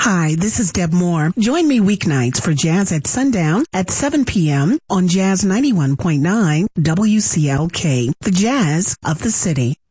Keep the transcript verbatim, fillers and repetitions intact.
Hi, this is Deb Moore. Join me weeknights for Jazz at Sundown at seven p.m. on Jazz ninety-one point nine W C L K, the Jazz of the City.